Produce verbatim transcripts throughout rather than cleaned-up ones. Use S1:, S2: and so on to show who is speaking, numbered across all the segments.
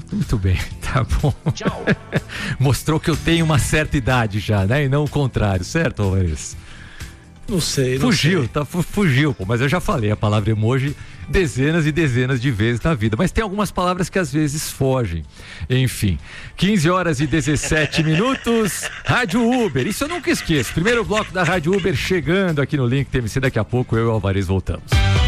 S1: Muito bem, tá bom.
S2: Tchau.
S1: Mostrou que eu tenho uma certa idade já, né? E não o contrário, certo, Alvarez?
S3: Não sei, não
S1: Fugiu,
S3: sei.
S1: tá, fugiu, pô, mas eu já falei a palavra emoji dezenas e dezenas de vezes na vida, mas tem algumas palavras que às vezes fogem. Enfim, quinze horas e dezessete minutos, Rádio Uber, isso eu nunca esqueço. Primeiro bloco da Rádio Uber chegando aqui no Link T M C, daqui a pouco eu e o Alvarez voltamos.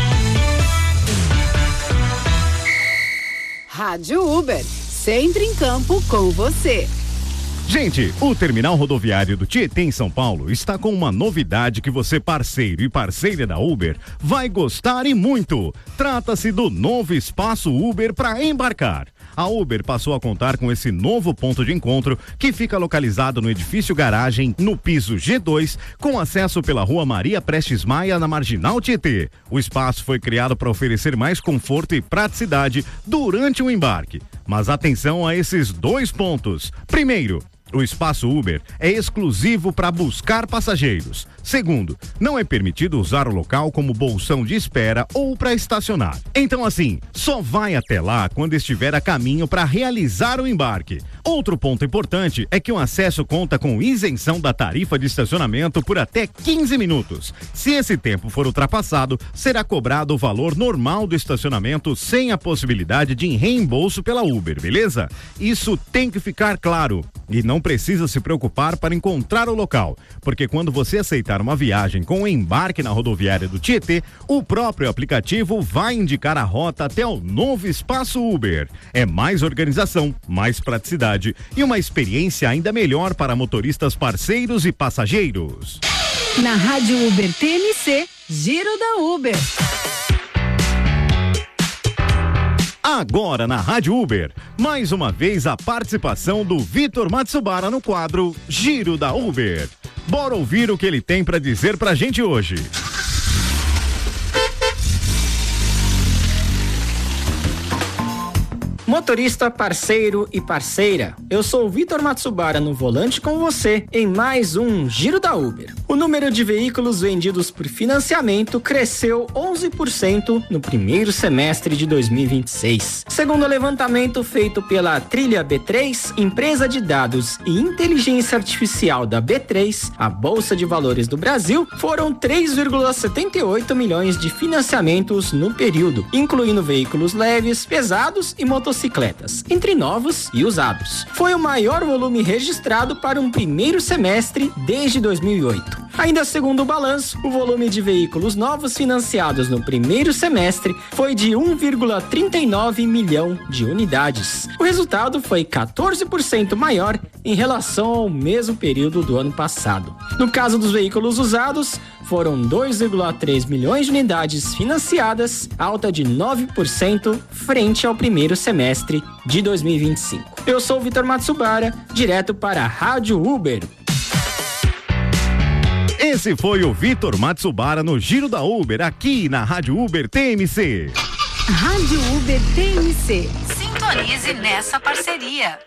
S4: Rádio Uber, sempre em campo com você.
S5: Gente, o terminal rodoviário do Tietê em São Paulo está com uma novidade que você, parceiro e parceira da Uber, vai gostar e muito. Trata-se do novo espaço Uber para embarcar. A Uber passou a contar com esse novo ponto de encontro que fica localizado no edifício garagem, no piso G dois, com acesso pela rua Maria Prestes Maia, na Marginal Tietê. O espaço foi criado para oferecer mais conforto e praticidade durante o embarque. Mas atenção a esses dois pontos. Primeiro, o espaço Uber é exclusivo para buscar passageiros. Segundo, não é permitido usar o local como bolsão de espera ou para estacionar. Então, assim, só vai até lá quando estiver a caminho para realizar o embarque. Outro ponto importante é que o acesso conta com isenção da tarifa de estacionamento por até quinze minutos. Se esse tempo for ultrapassado, será cobrado o valor normal do estacionamento sem a possibilidade de reembolso pela Uber, beleza? Isso tem que ficar claro. E não precisa se preocupar para encontrar o local, porque quando você aceitar uma viagem com o embarque na rodoviária do Tietê, o próprio aplicativo vai indicar a rota até o novo espaço Uber. É mais organização, mais praticidade e uma experiência ainda melhor para motoristas parceiros e passageiros.
S4: Na Rádio Uber T M C, Giro da Uber.
S5: Agora na Rádio Uber, mais uma vez a participação do Vitor Matsubara no quadro Giro da Uber. Bora ouvir o que ele tem para dizer pra gente hoje.
S2: Motorista, parceiro e parceira, eu sou o Vitor Matsubara no volante com você em mais um Giro da Uber. O número de veículos vendidos por financiamento cresceu onze por cento no primeiro semestre de dois mil e vinte e seis. Segundo o levantamento feito pela Trilha B três, empresa de dados e inteligência artificial da B três, a Bolsa de Valores do Brasil, foram três vírgula setenta e oito milhões de financiamentos no período, incluindo veículos leves, pesados e motocicletas. Bicicletas, entre novos e usados. Foi o maior volume registrado para um primeiro semestre desde dois mil e oito. Ainda segundo o balanço, o volume de veículos novos financiados no primeiro semestre foi de um vírgula trinta e nove milhão de unidades. O resultado foi quatorze por cento maior em relação ao mesmo período do ano passado. No caso dos veículos usados, foram dois vírgula três milhões de unidades financiadas, alta de nove por cento frente ao primeiro semestre de dois mil e vinte e cinco. Eu sou o Vitor Matsubara, direto para a Rádio Uber.
S5: Esse foi o Vitor Matsubara no Giro da Uber, aqui na Rádio Uber T M C.
S4: Rádio Uber T M C.
S6: Sintonize nessa parceria.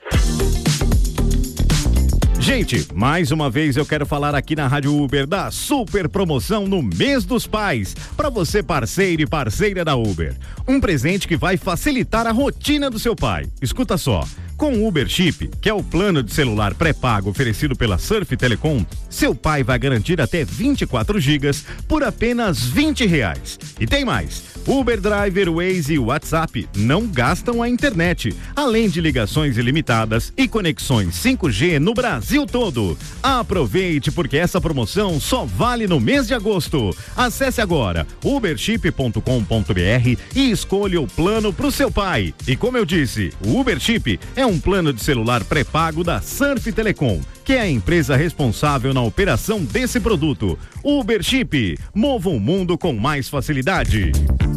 S5: Gente, mais uma vez eu quero falar aqui na Rádio Uber da super promoção no mês dos pais, para você parceiro e parceira da Uber. Um presente que vai facilitar a rotina do seu pai. Escuta só. Com o Uber Chip, que é o plano de celular pré-pago oferecido pela Surf Telecom, seu pai vai garantir até vinte e quatro gigas por apenas vinte reais. E tem mais. Uber Driver, Waze e WhatsApp não gastam a internet, além de ligações ilimitadas e conexões cinco G no Brasil todo. Aproveite, porque essa promoção só vale no mês de agosto. Acesse agora uberchip ponto com ponto br e escolha o plano pro seu pai. E como eu disse, o Uber Chip é um plano de celular pré-pago da Surf Telecom, que é a empresa responsável na operação desse produto. Uber Chip, mova o mundo com mais facilidade.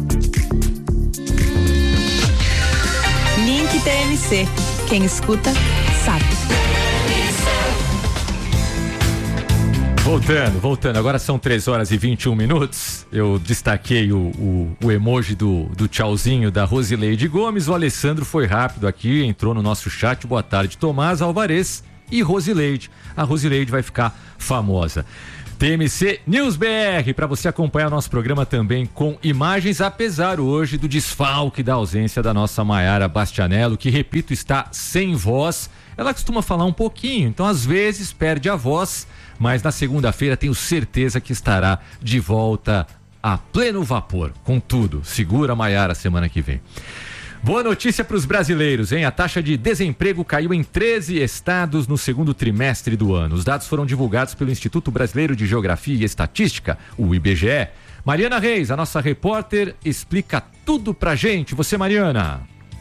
S6: Link T M C. Quem escuta, sabe.
S1: Voltando, voltando. Agora são três horas e vinte e um minutos. Eu destaquei o, o, o emoji do, do tchauzinho da Rosileide Gomes. O Alessandro foi rápido aqui, entrou no nosso chat. Boa tarde, Tomás, Alvarez e Rosileide. A Rosileide vai ficar famosa. T M C News B R, para você acompanhar o nosso programa também com imagens, apesar hoje do desfalque da ausência da nossa Maiara Bastianello, que, repito, está sem voz. Ela costuma falar um pouquinho, então às vezes perde a voz, mas na segunda-feira tenho certeza que estará de volta a pleno vapor, com tudo. Segura a Maiara semana que vem. Boa notícia para os brasileiros, hein? A taxa de desemprego caiu em treze estados no segundo trimestre do ano. Os dados foram divulgados pelo Instituto Brasileiro de Geografia e Estatística, o I B G E. Mariana Reis, a nossa repórter, explica tudo pra gente. Você, Mariana.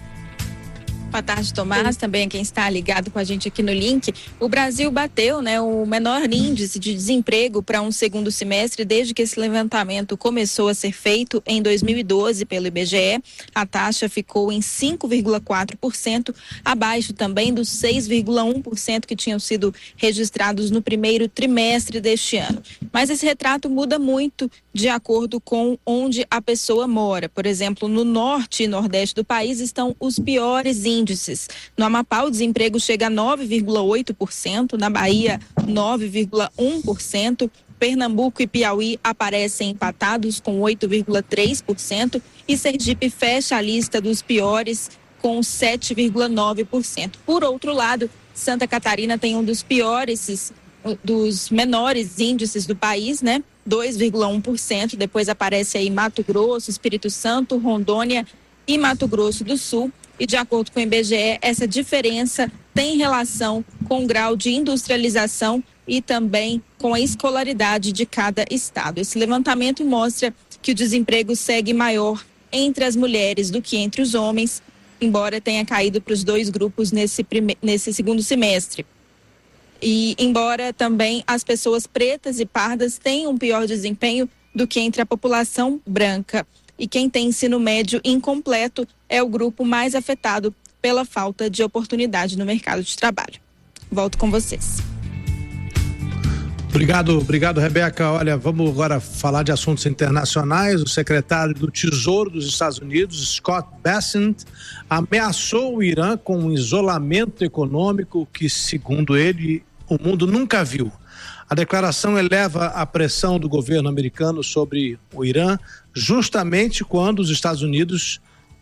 S7: Boa tarde, Tomás, também quem está ligado com a gente aqui no link. O Brasil bateu, né, o menor índice de desemprego para um segundo semestre desde que esse levantamento começou a ser feito em dois mil e doze pelo I B G E. A taxa ficou em cinco vírgula quatro por cento, abaixo também dos seis vírgula um por cento que tinham sido registrados no primeiro trimestre deste ano. Mas esse retrato muda muito de acordo com onde a pessoa mora. Por exemplo, no norte e nordeste do país estão os piores índices. No Amapá, o desemprego chega a nove vírgula oito por cento, na Bahia, nove vírgula um por cento, Pernambuco e Piauí aparecem empatados com oito vírgula três por cento e Sergipe fecha a lista dos piores com sete vírgula nove por cento. Por outro lado, Santa Catarina tem um dos piores, dos menores índices do país, né? dois vírgula um por cento, depois aparece aí Mato Grosso, Espírito Santo, Rondônia e Mato Grosso do Sul. E de acordo com o I B G E, essa diferença tem relação com o grau de industrialização e também com a escolaridade de cada estado. Esse levantamento mostra que o desemprego segue maior entre as mulheres do que entre os homens, embora tenha caído para os dois grupos nesse, prime... nesse segundo semestre. E embora também as pessoas pretas e pardas tenham um pior desempenho do que entre a população branca. E quem tem ensino médio incompleto é o grupo mais afetado pela falta de oportunidade no mercado de trabalho. Volto com vocês.
S3: Obrigado, obrigado, Rebeca. Olha, vamos agora falar de assuntos internacionais. O secretário do Tesouro dos Estados Unidos, Scott Bessent, ameaçou o Irã com um isolamento econômico que, segundo ele, o mundo nunca viu. A declaração eleva a pressão do governo americano sobre o Irã, justamente quando os Estados Unidos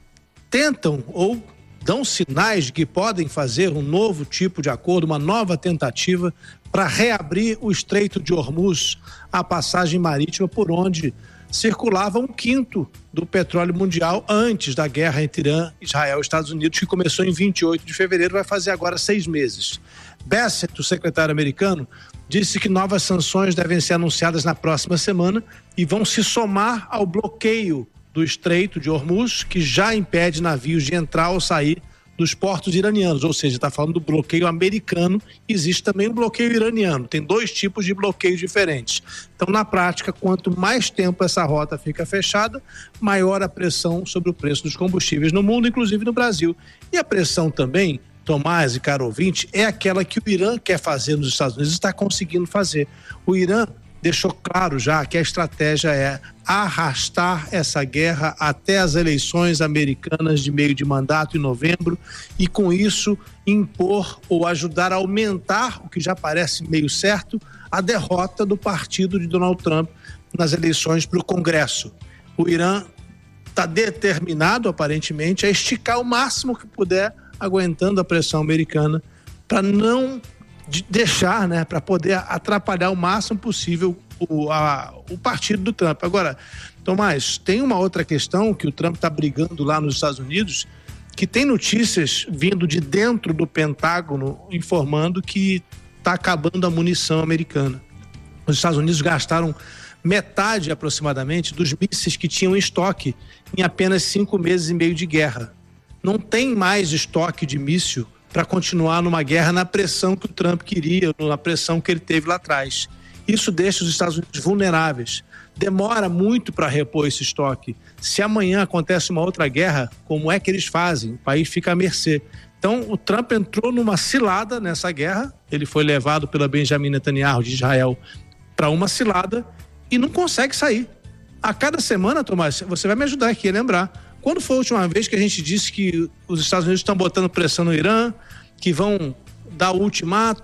S3: tentam ou dão sinais de que podem fazer um novo tipo de acordo, uma nova tentativa para reabrir o Estreito de Hormuz, a passagem marítima por onde circulava um quinto do petróleo mundial antes da guerra entre Irã, Israel e Estados Unidos, que começou em vinte e oito de fevereiro, vai fazer agora seis meses. Bessent, o secretário americano, disse que novas sanções devem ser anunciadas na próxima semana e vão se somar ao bloqueio do Estreito de Hormuz, que já impede navios de entrar ou sair dos portos iranianos, ou seja, está falando do bloqueio americano, existe também o bloqueio iraniano, tem dois tipos de bloqueios diferentes. Então, na prática, quanto mais tempo essa rota fica fechada, maior a pressão sobre o preço dos combustíveis no mundo, inclusive no Brasil. E a pressão também, Tomás e caro ouvinte, é aquela que o Irã quer fazer nos Estados Unidos e está conseguindo fazer. O Irã deixou claro já que a estratégia é arrastar essa guerra até as eleições americanas de meio de mandato em novembro e, com isso, impor ou ajudar a aumentar, o que já parece meio certo, a derrota do partido de Donald Trump nas eleições para o Congresso. O Irã está determinado, aparentemente, a esticar o máximo que puder, aguentando a pressão americana, para não de deixar, né, para poder atrapalhar o máximo possível o, a, o partido do Trump. Agora, Tomás, tem uma outra questão que o Trump está brigando lá nos Estados Unidos, que tem notícias vindo de dentro do Pentágono informando que está acabando a munição americana. Os Estados Unidos gastaram metade aproximadamente dos mísseis que tinham em estoque em apenas cinco meses e meio de guerra. Não tem mais estoque de míssil para continuar numa guerra na pressão que o Trump queria, na pressão que ele teve lá atrás. Isso deixa os Estados Unidos vulneráveis. Demora muito para repor esse estoque. Se amanhã acontece uma outra guerra, como é que eles fazem? O país fica à mercê. Então, o Trump entrou numa cilada nessa guerra, ele foi levado pela Benjamin Netanyahu de Israel para uma cilada e não consegue sair. A cada semana, Tomás, você vai me ajudar aqui a lembrar. Quando foi a última vez que a gente disse que os Estados Unidos estão botando pressão no Irã, que vão dar o ultimato,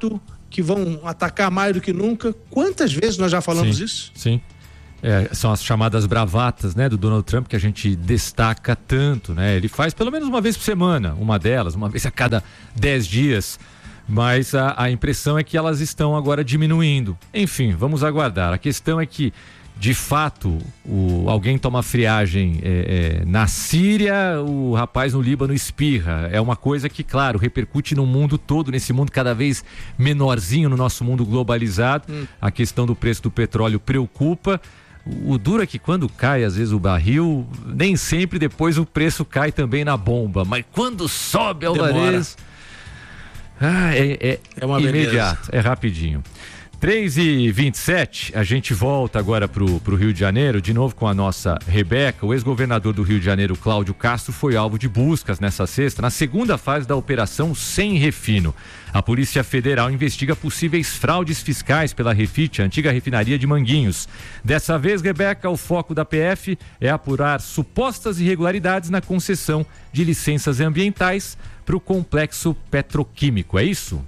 S3: que vão atacar mais do que nunca. Quantas vezes nós já falamos
S1: sim,
S3: isso?
S1: Sim. É, são as chamadas bravatas, né, do Donald Trump, que a gente destaca tanto, né? Ele faz pelo menos uma vez por semana, uma delas, uma vez a cada dez dias. Mas a, a impressão é que elas estão agora diminuindo. Enfim, vamos aguardar. A questão é que, de fato, o, alguém toma friagem é, é, na Síria, o rapaz no Líbano espirra. É uma coisa que, claro, repercute no mundo todo, nesse mundo cada vez menorzinho, no nosso mundo globalizado. Hum. A questão do preço do petróleo preocupa. O duro é que quando cai, às vezes, o barril, nem sempre depois o preço cai também na bomba. Mas quando sobe, Alvarez... Ah, é, é, é uma imediato, beleza. É rapidinho. três e vinte e sete, a gente volta agora pro, pro Rio de Janeiro, de novo com a nossa Rebeca. O ex-governador do Rio de Janeiro, Cláudio Castro, foi alvo de buscas nessa sexta, na segunda fase da Operação Sem Refino. A Polícia Federal investiga possíveis fraudes fiscais pela Refit, a antiga refinaria de Manguinhos. Dessa vez, Rebeca, o foco da P F é apurar supostas irregularidades na concessão de licenças ambientais para o complexo petroquímico, é isso?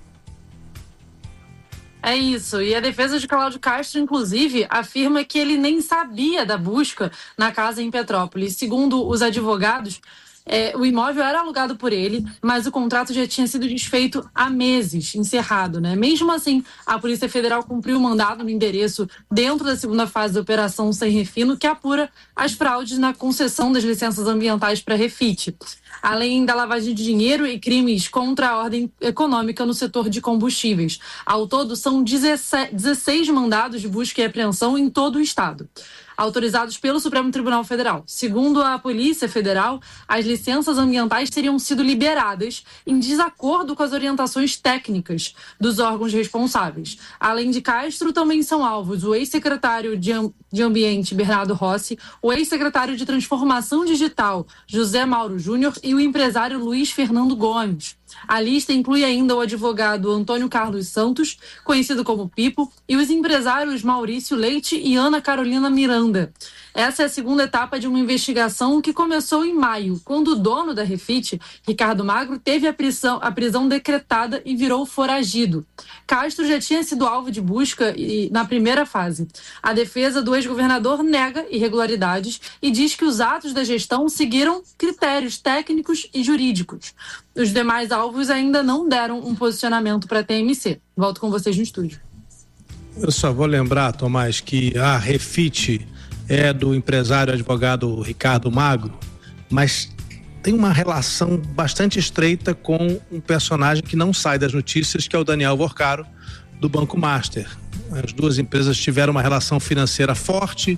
S8: É isso, e a defesa de Cláudio Castro, inclusive, afirma que ele nem sabia da busca na casa em Petrópolis. Segundo os advogados, é, o imóvel era alugado por ele, mas o contrato já tinha sido desfeito há meses, encerrado, né? Mesmo assim, a Polícia Federal cumpriu o mandado no endereço dentro da segunda fase da Operação Sem Refino, que apura as fraudes na concessão das licenças ambientais para Refit, além da lavagem de dinheiro e crimes contra a ordem econômica no setor de combustíveis. Ao todo, são dezesseis mandados de busca e apreensão em todo o estado, autorizados pelo Supremo Tribunal Federal. Segundo a Polícia Federal, as licenças ambientais teriam sido liberadas em desacordo com as orientações técnicas dos órgãos responsáveis. Além de Castro, também são alvos o ex-secretário de, de Ambiente, Bernardo Rossi, o ex-secretário de Transformação Digital, José Mauro Júnior, e o empresário Luiz Fernando Gomes. A lista inclui ainda o advogado Antônio Carlos Santos, conhecido como Pipo, e os empresários Maurício Leite e Ana Carolina Miranda. Essa é a segunda etapa de uma investigação que começou em maio, quando o dono da Refit, Ricardo Magro, teve a prisão, a prisão decretada e virou foragido. Castro já tinha sido alvo de busca e, na primeira fase. A defesa do ex-governador nega irregularidades e diz que os atos da gestão seguiram critérios técnicos e jurídicos. Os demais alvos ainda não deram um posicionamento para a T M C. Volto com vocês no estúdio.
S3: Eu só vou lembrar, Tomás, que a Refit é do empresário advogado Ricardo Magro, mas tem uma relação bastante estreita com um personagem que não sai das notícias, que é o Daniel Vorcaro, do Banco Master. As duas empresas tiveram uma relação financeira forte.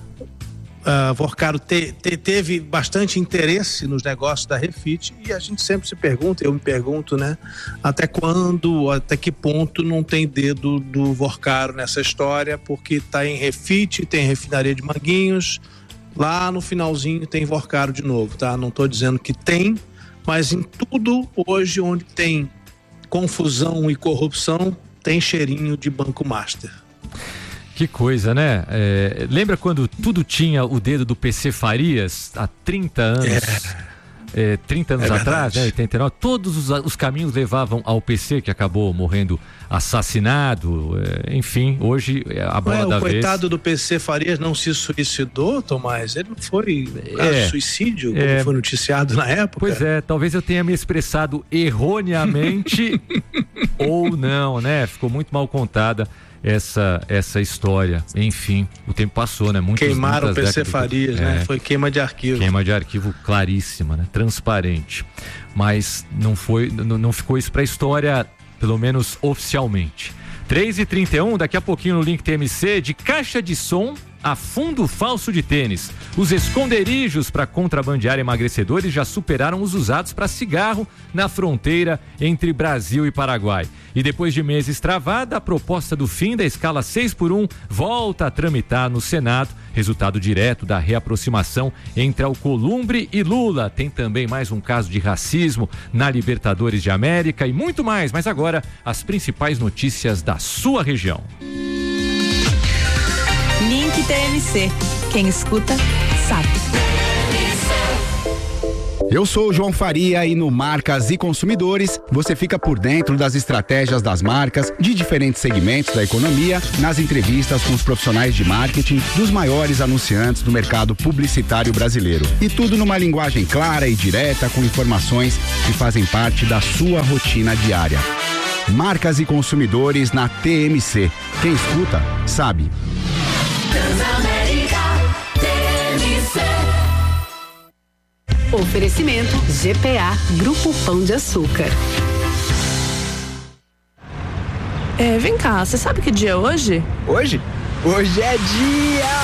S3: Uh, Vorcaro te, te, teve bastante interesse nos negócios da Refit, e a gente sempre se pergunta, eu me pergunto, né, até quando, até que ponto não tem dedo do Vorcaro nessa história, porque tá em Refit, tem refinaria de Manguinhos, lá no finalzinho tem Vorcaro de novo, tá? Não tô dizendo que tem, mas em tudo hoje onde tem confusão e corrupção, tem cheirinho de Banco Master.
S1: Que coisa, né? É, lembra quando tudo tinha o dedo do P C Farias há trinta anos? É, é, trinta anos é atrás, né? oitenta e nove, todos os, os caminhos levavam ao P C, que acabou morrendo assassinado. É, enfim, hoje a bola Ué, da vez. O
S3: coitado do P C Farias não se suicidou, Tomás? Ele não foi um caso
S1: é,
S3: de suicídio, como
S1: é,
S3: foi noticiado na época?
S1: Pois é, talvez eu tenha me expressado erroneamente ou não, né? Ficou muito mal contada essa essa história. Enfim, o tempo passou, né? Muitas,
S3: Queimaram
S1: muitas
S3: o P C Farias, é, né? Foi queima de arquivo.
S1: Queima de arquivo claríssima, né? Transparente. Mas não foi, não, não ficou isso pra história, pelo menos oficialmente. três e trinta e um, daqui a pouquinho no Link T M C, de caixa de som a fundo falso de tênis. Os esconderijos para contrabandear emagrecedores já superaram os usados para cigarro na fronteira entre Brasil e Paraguai. E depois de meses travada, a proposta do fim da escala seis por um volta a tramitar no Senado, resultado direto da reaproximação entre Alcolumbre e Lula. Tem também mais um caso de racismo na Libertadores de América e muito mais, mas agora as principais notícias da sua região.
S6: Link T M C. Quem escuta, sabe.
S9: Eu sou o João Faria e no Marcas e Consumidores você fica por dentro das estratégias das marcas de diferentes segmentos da economia, nas entrevistas com os profissionais de marketing dos maiores anunciantes do mercado publicitário brasileiro. E tudo numa linguagem clara e direta com informações que fazem parte da sua rotina diária. Marcas e Consumidores na T M C. Quem escuta, sabe.
S10: Oferecimento G P A, Grupo Pão de Açúcar.
S11: É, vem cá, você sabe que dia é hoje?
S12: Hoje? Hoje é dia...